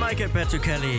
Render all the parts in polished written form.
Michael Petruccelli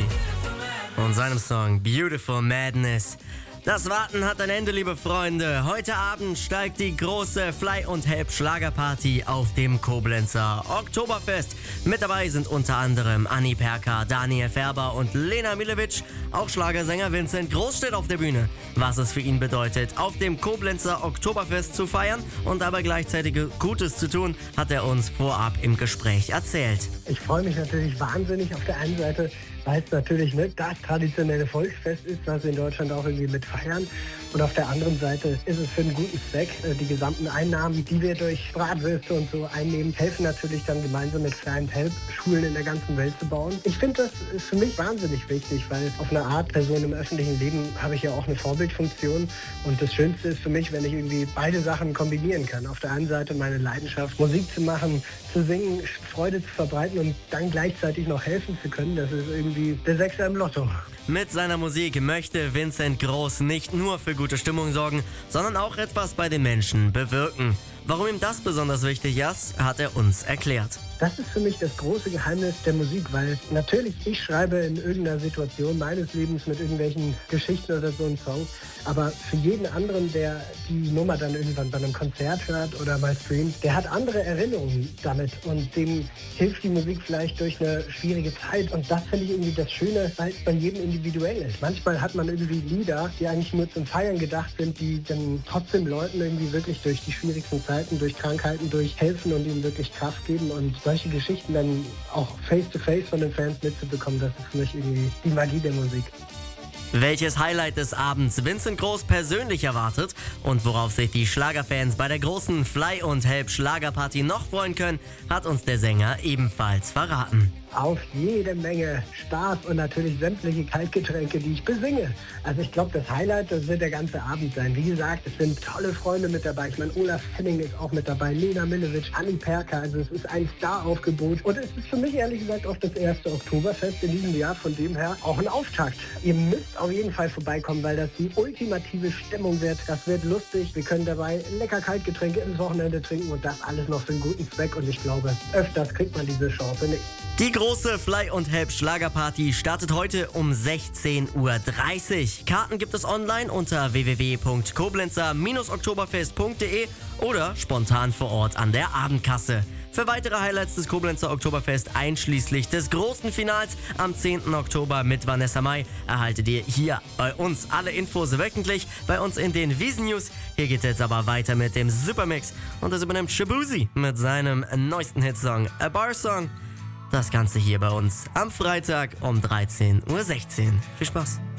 und seinem Song Beautiful Madness. Das Warten hat ein Ende, liebe Freunde. Heute Abend steigt die große Fly und Help Schlagerparty auf dem Koblenzer Oktoberfest. Mit dabei sind unter anderem Anni Perka, Daniel Färber und Lena Milevic. Auch Schlagersänger Vincent Groß steht auf der Bühne. Was es für ihn bedeutet, auf dem Koblenzer Oktoberfest zu feiern und dabei gleichzeitig Gutes zu tun, hat er uns vorab im Gespräch erzählt. Ich freue mich natürlich wahnsinnig auf der einen Seite, weil es natürlich das traditionelle Volksfest ist, was wir in Deutschland auch irgendwie mit feiern. Und auf der anderen Seite ist es für einen guten Zweck. Die gesamten Einnahmen, die wir durch Bratwürste und so einnehmen, helfen natürlich dann gemeinsam mit Fly and Help Schulen in der ganzen Welt zu bauen. Ich finde, das ist für mich wahnsinnig wichtig, weil auf eine Art Person im öffentlichen Leben habe ich ja auch eine Vorbildfunktion. Und das Schönste ist für mich, wenn ich irgendwie beide Sachen kombinieren kann. Auf der einen Seite meine Leidenschaft, Musik zu machen, zu singen, Freude zu verbreiten und dann gleichzeitig noch helfen zu können. Das ist irgendwie der Sechser im Lotto. Mit seiner Musik möchte Vincent Groß nicht nur für gute Stimmung sorgen, sondern auch etwas bei den Menschen bewirken. Warum ihm das besonders wichtig ist, hat er uns erklärt. Das ist für mich das große Geheimnis der Musik, weil natürlich ich schreibe in irgendeiner Situation meines Lebens mit irgendwelchen Geschichten oder so einen Song, aber für jeden anderen, der die Nummer dann irgendwann bei einem Konzert hört oder mal streamt, der hat andere Erinnerungen damit und dem hilft die Musik vielleicht durch eine schwierige Zeit und das finde ich irgendwie das Schöne, weil es bei jedem individuell ist. Manchmal hat man irgendwie Lieder, die eigentlich nur zum Feiern gedacht sind, die dann trotzdem Leuten irgendwie wirklich durch die schwierigsten Zeiten, durch Krankheiten, durch helfen und ihnen wirklich Kraft geben und solche Geschichten dann auch face-to-face von den Fans mitzubekommen, das ist für mich irgendwie die Magie der Musik. Welches Highlight des Abends Vincent Groß persönlich erwartet und worauf sich die Schlagerfans bei der großen Fly und Help Schlagerparty noch freuen können, hat uns der Sänger ebenfalls verraten. Auf jede Menge Spaß und natürlich sämtliche Kaltgetränke, die ich besinge. Also ich glaube, das Highlight, das wird der ganze Abend sein. Wie gesagt, es sind tolle Freunde mit dabei. Ich meine, Olaf Henning ist auch mit dabei, Lena Milevic, Anni Perka. Also es ist ein Star-Aufgebot. Und es ist für mich ehrlich gesagt auch das erste Oktoberfest in diesem Jahr. Von dem her auch ein Auftakt. Ihr müsst auf jeden Fall vorbeikommen, weil das die ultimative Stimmung wird. Das wird lustig. Wir können dabei lecker Kaltgetränke ins Wochenende trinken und das alles noch für einen guten Zweck. Und ich glaube, öfters kriegt man diese Chance nicht. Die große Fly und Help Schlagerparty startet heute um 16:30 Uhr. Karten gibt es online unter www.koblenzer-oktoberfest.de oder spontan vor Ort an der Abendkasse. Für weitere Highlights des Koblenzer Oktoberfest einschließlich des großen Finals am 10. Oktober mit Vanessa Mai erhaltet ihr hier bei uns alle Infos wöchentlich bei uns in den Wiesen News. Hier geht's jetzt aber weiter mit dem Supermix und das übernimmt Shabuzi mit seinem neuesten Hitsong A Bar Song. Das Ganze hier bei uns am Freitag um 13:16 Uhr. Viel Spaß!